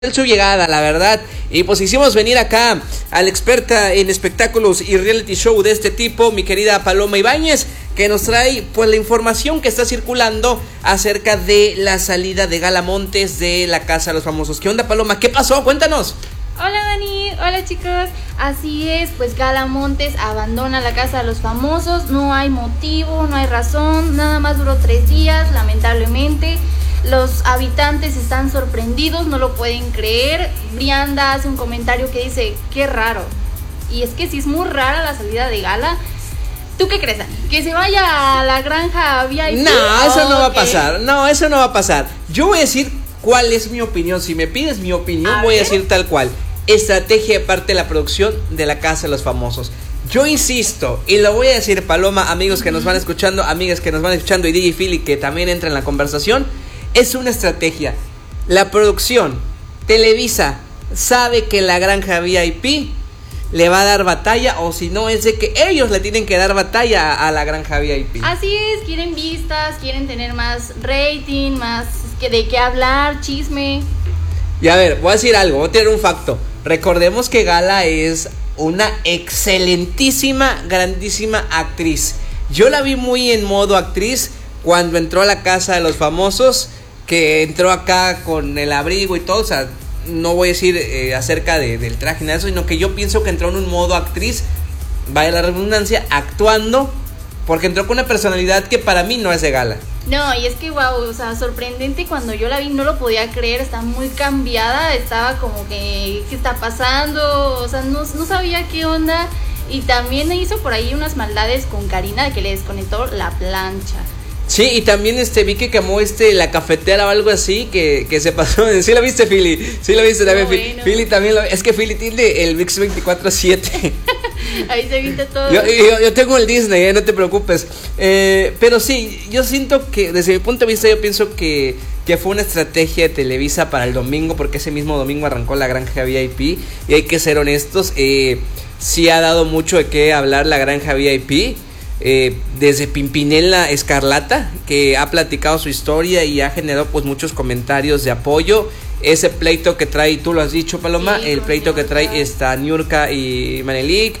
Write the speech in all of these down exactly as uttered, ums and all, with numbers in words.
su llegada, la verdad, y pues hicimos venir acá a la experta en espectáculos y reality show de este tipo, mi querida Paloma Ibáñez, que nos trae pues la información que está circulando acerca de la salida de Gala Montes de la Casa de los Famosos. ¿Qué onda, Paloma? ¿Qué pasó? Cuéntanos. Hola Dani, hola chicos, así es, pues Gala Montes abandona la Casa de los Famosos, no hay motivo, no hay razón, nada más duró tres días, lamentablemente. Los habitantes están sorprendidos, no lo pueden creer. Brianda hace un comentario que dice, qué raro. Y es que sí es muy rara la salida de Gala. ¿Tú qué crees, Dani? ¿Que se vaya a la granja V I P? No, eso no va a ¿Qué? pasar, no, eso no va a pasar. Yo voy a decir cuál es mi opinión. Si me pides mi opinión, A voy ver. a decir tal cual. Estrategia de parte de la producción de la Casa de los Famosos. Yo insisto, y lo voy a decir, Paloma, amigos que nos van escuchando, amigas que nos van escuchando, y D J Philly que también entra en la conversación. Es una estrategia. La producción, Televisa, sabe que la granja V I P le va a dar batalla, o si no, es de que ellos le tienen que dar batalla a, a la granja V I P. Así es, quieren vistas, quieren tener más rating, más que de qué hablar, chisme. Y a ver, voy a decir algo, voy a tener un facto. Recordemos que Gala es una excelentísima, grandísima actriz. Yo la vi muy en modo actriz cuando entró a la Casa de los Famosos, que entró acá con el abrigo y todo. O sea, no voy a decir eh, acerca de, del traje nada de eso, sino que yo pienso que entró en un modo actriz, vaya la redundancia, actuando, porque entró con una personalidad que para mí no es de Gala. No, y es que wow, o sea, sorprendente, cuando yo la vi no lo podía creer, está muy cambiada, estaba como que, ¿qué está pasando? O sea, no, no sabía qué onda, y también hizo por ahí unas maldades con Karina de que le desconectó la plancha. Sí, y también este vi que quemó este la cafetera o algo así, que, que se pasó. ¿Sí la viste, Philly? Sí la viste también, No, Philly. bueno. Philly también lo, es que Philly tiene el VIX veinticuatro siete. Ahí se viste todo. Yo, yo, yo tengo el Disney, eh, no te preocupes. Eh, pero sí, yo siento que desde mi punto de vista yo pienso que, que fue una estrategia de Televisa para el domingo, porque ese mismo domingo arrancó la granja V I P. Y hay que ser honestos, eh, sí ha dado mucho de qué hablar la granja V I P. Eh, desde Pimpinela Escarlata, que ha platicado su historia y ha generado pues muchos comentarios de apoyo. Ese pleito que trae, tú lo has dicho, Paloma, Sí, el con pleito que Niurka. trae esta Niurka y Manelik.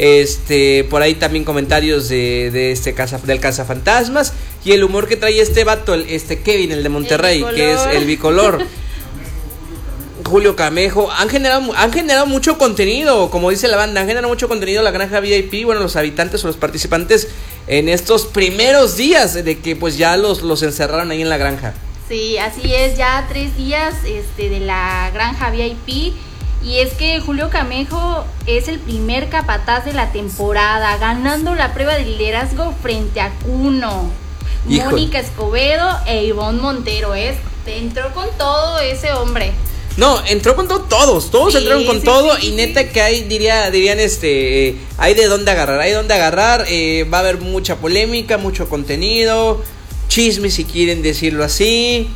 Este, por ahí también comentarios de, de este casa, del Cazafantasmas, y el humor que trae este vato, el, este Kevin, el de Monterrey, El que es bicolor. el bicolor. Julio Camejo, han generado, han generado mucho contenido, como dice la banda, han generado mucho contenido la granja V I P, bueno, los habitantes o los participantes en estos primeros días de que pues ya los, los encerraron ahí en la granja. Sí, así es, ya tres días este, de la granja V I P. Y es que Julio Camejo es el primer capataz de la temporada, ganando la prueba de liderazgo frente a Cuno, Híjole. Mónica Escobedo e Ivonne Montero. Es, entró con todo ese hombre. No, entró con todo, todos, todos Sí, entraron con sí, todo, sí, y sí. neta que hay, diría, dirían este, eh, hay de dónde agarrar, hay de dónde agarrar, eh, va a haber mucha polémica, mucho contenido, chisme si quieren decirlo así,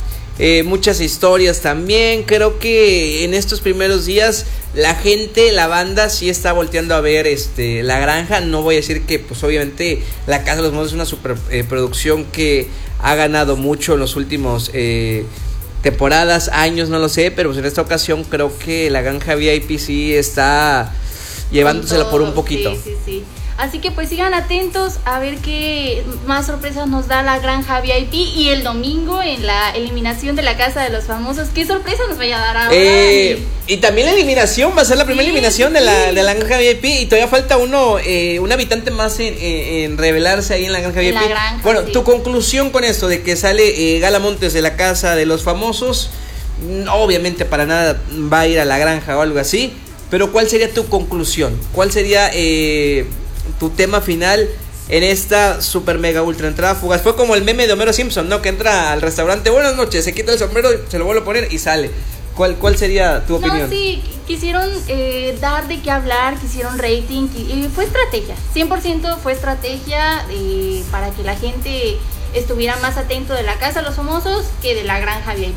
eh, muchas historias también. Creo que en estos primeros días la gente, la banda sí está volteando a ver este la granja. No voy a decir que pues obviamente la Casa de los Famosos es una super eh, producción que ha ganado mucho en los últimos eh, temporadas, años, no lo sé, pero pues en esta ocasión creo que la granja V I P sí está llevándosela Con por todo, un poquito. Sí, sí, sí. Así que pues sigan atentos a ver qué más sorpresas nos da la granja V I P. Y el domingo en la eliminación de la Casa de los Famosos, ¿qué sorpresa nos vaya a dar ahora? Eh, y también la eliminación, va a ser la primera Sí, eliminación de sí. la, de la granja V I P. Y todavía falta uno, eh, un habitante más en, en, en revelarse ahí en la granja En V I P. la granja, Bueno, sí. tu conclusión con esto de que sale eh, Gala Montes de la Casa de los Famosos, mm, obviamente para nada va a ir a la granja o algo así. Pero ¿cuál sería tu conclusión? ¿Cuál sería eh, tu tema final en esta super mega ultra entrada fugaz? Fue como el meme de Homero Simpson, ¿no? Que entra al restaurante, buenas noches, se quita el sombrero, se lo vuelve a poner y sale. ¿Cuál, cuál sería tu opinión? No, sí, quisieron eh, dar de qué hablar, quisieron rating, y fue estrategia, cien por ciento fue estrategia eh, para que la gente estuviera más atento de la Casa de los Famosos que de la granja V I P.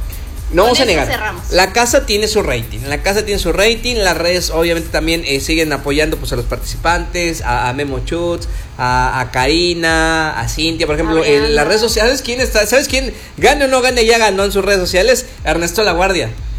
No Con vamos a eso negar, cerramos. la casa tiene su rating, la casa tiene su rating, las redes obviamente también eh, siguen apoyando pues a los participantes, a, a Memo Chutz, a, a Karina, a Cintia, por ejemplo, A en Brianda. las redes sociales, ¿quién está? ¿Sabes quién? Gane o no gane, ya ganó en sus redes sociales, Ernesto La Guardia.